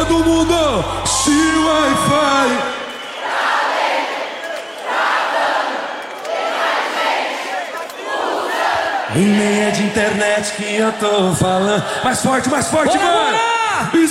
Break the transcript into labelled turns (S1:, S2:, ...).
S1: todo mundo, se Wi-Fi. E nem é de internet que eu tô falando. Mais forte,
S2: Bora,
S1: mano!
S2: bora!